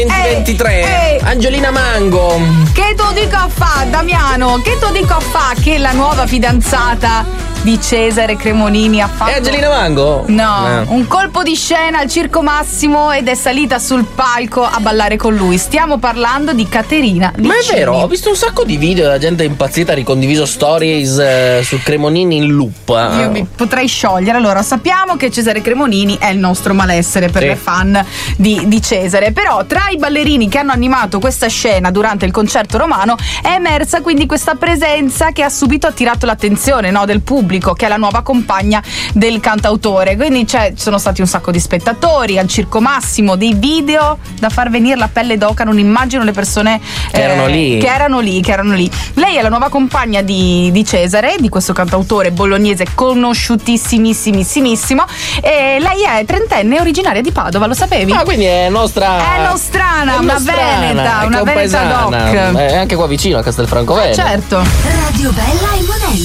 2023. Angelina Mango. Che tu dico a fa, Damiano? Che tu dico a fa che la nuova fidanzata di Cesare Cremonini ha fatto? È Angelina Mango? No, un colpo di scena al Circo Massimo ed è salita sul palco a ballare con lui. Stiamo parlando di Caterina Licini. Ma è vero, ho visto un sacco di video della gente impazzita, ha ricondiviso stories su Cremonini in loop. Io mi potrei sciogliere. Allora, sappiamo che Cesare Cremonini è il nostro malessere per le fan di Cesare, però tra i ballerini che hanno animato questa scena durante il concerto romano è emersa quindi questa presenza che ha subito attirato l'attenzione, no, del pubblico, che è la nuova compagna del cantautore. Quindi ci sono stati un sacco di spettatori al Circo Massimo, dei video da far venire la pelle d'oca. Non immagino le persone che erano lì. Lei è la nuova compagna di Cesare, di questo cantautore bolognese conosciutissimissimo, e lei è trentenne, originaria di Padova, lo sapevi? Ah, quindi è nostra. È nostrana, una veneta doc. È anche qua vicino a Castelfranco Veneto. Certo. Radio Bella e Monelli.